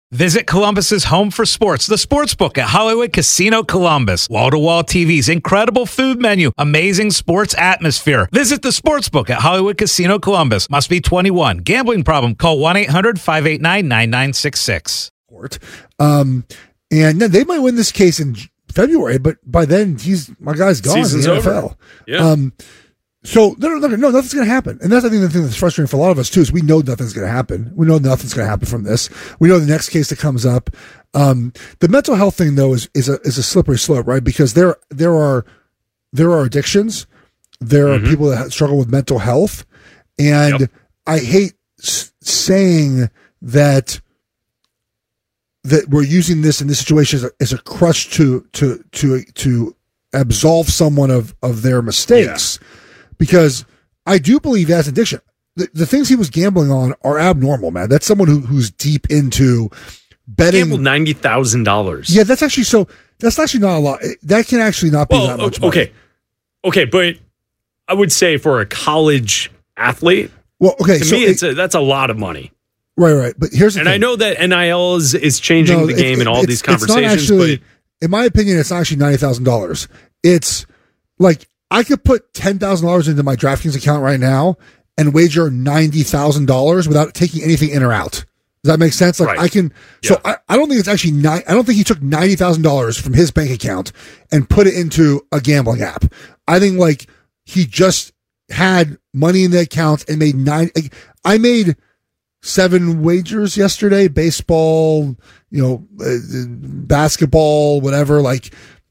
Visit Columbus's home for sports, the Sportsbook at Hollywood Casino Columbus. Wall-to-wall TVs, incredible food menu, amazing sports atmosphere. Visit the Sportsbook at Hollywood Casino Columbus. Must be 21. Gambling problem? Call 1-800-589-9966. And then they might win this case in February, but by then my guy's gone. Season's in the NFL. over. Yeah. So no, nothing's going to happen. And that's, I think, the thing that's frustrating for a lot of us too, is we know nothing's going to happen. We know nothing's going to happen from this. We know the next case that comes up. The mental health thing though is a slippery slope, right? Because there are addictions. There are people that struggle with mental health. And I hate saying that we're using this in this situation as a crutch to absolve someone of their mistakes. Yeah. Because I do believe he has addiction. The things he was gambling on are abnormal, man. That's someone who's deep into betting. He gambled $90,000. Yeah, that's actually not a lot. That can actually not be that much money. Okay, but I would say for a college athlete, to me, that's a lot of money. Right. But here's the thing. I know that NIL is changing the game in all these conversations. But in my opinion, it's not actually $90,000. It's like, I could put $10,000 into my DraftKings account right now and wager $90,000 without taking anything in or out. Does that make sense? Like, right. I can. Yeah. So I don't think it's actually I don't think he took $90,000 from his bank account and put it into a gambling app. I think like he just had money in the account and made I made 7 wagers yesterday: baseball, basketball, whatever. Like,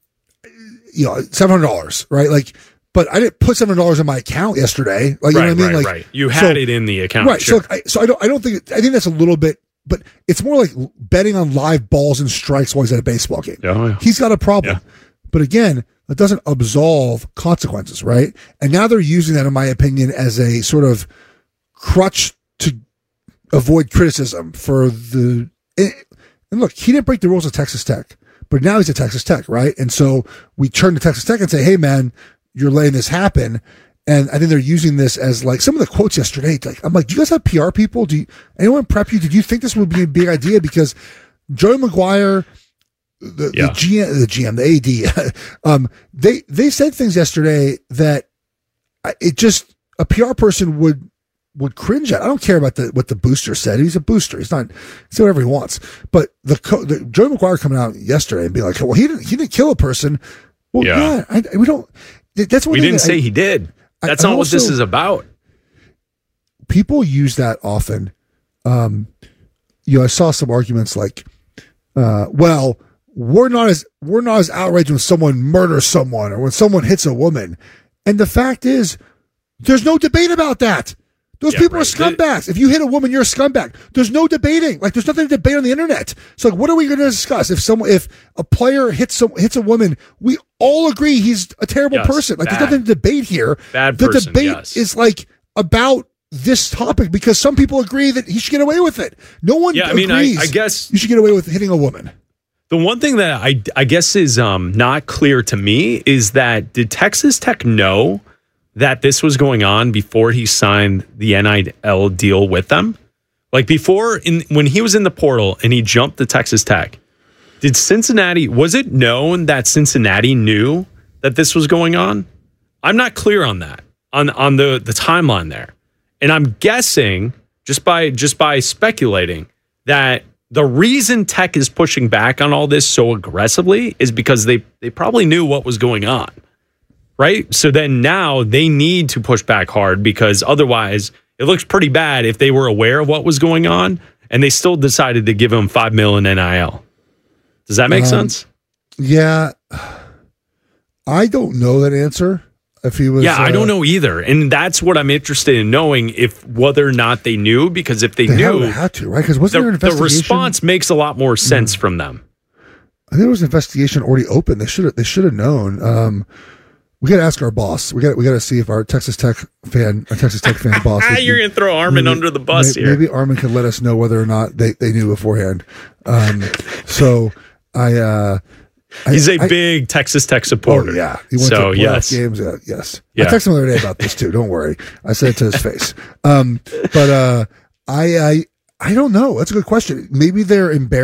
$700, right? Like, but I didn't put $700 in my account yesterday. Like, you know what I mean? Right. You had it in the account, right? Sure. So I don't think. I think that's a little bit, but it's more like betting on live balls and strikes while he's at a baseball game. Yeah. He's got a problem, but again, that doesn't absolve consequences, right? And now they're using that, in my opinion, as a sort of crutch to avoid criticism for the. And look, he didn't break the rules of Texas Tech. But now he's at Texas Tech, right? And so we turn to Texas Tech and say, hey, man, you're letting this happen. And I think they're using this as like some of the quotes yesterday. Like, I'm like, do you guys have PR people? Anyone prep you? Did you think this would be a big idea? Because Joey McGuire, the GM, the AD, they said things yesterday that a PR person would cringe at. I don't care about what the booster said. He's a booster. He's whatever he wants. But the Joey McGuire coming out yesterday and being like, well, he didn't kill a person. Well, we don't. That's what we didn't say he did. That's not what this is about. People use that often. I saw some arguments like, well, we're not as outraged when someone murders someone or when someone hits a woman. And the fact is, there's no debate about that. Those people are scumbags. If you hit a woman, you're a scumbag. There's no debating. Like, there's nothing to debate on the internet. So, like, what are we going to discuss? If a player hits a woman, we all agree he's a terrible person. Like, there's nothing to debate here. Bad the person, debate is like about this topic because some people agree that he should get away with it. No one agrees. I guess you should get away with hitting a woman. The one thing that I guess is not clear to me is that did Texas Tech know that this was going on before he signed the NIL deal with them? Like when he was in the portal and he jumped to Texas Tech, was it known that Cincinnati knew that this was going on? I'm not clear on that, on the timeline there. And I'm guessing, just by speculating, that the reason Tech is pushing back on all this so aggressively is because they probably knew what was going on. Right? So then now they need to push back hard because otherwise it looks pretty bad if they were aware of what was going on and they still decided to give him $5 million in NIL. Does that make sense? Yeah. I don't know that answer. If he was, I don't know either. And that's what I'm interested in knowing, whether or not they knew, because if they knew, had to, right? Because wasn't there an investigation? The response makes a lot more sense from them. I think there was an investigation already open. They should have known. We got to ask our boss. We got to see if our Texas Tech fan boss. You're going to throw Armin under the bus here. Maybe Armin could let us know whether or not they knew beforehand. So he's a big Texas Tech supporter. Oh, yeah. He went to playoff games. Yes. Yeah. I texted him the other day about this too. Don't worry. I said it to his face. But I don't know. That's a good question. Maybe they're embarrassed.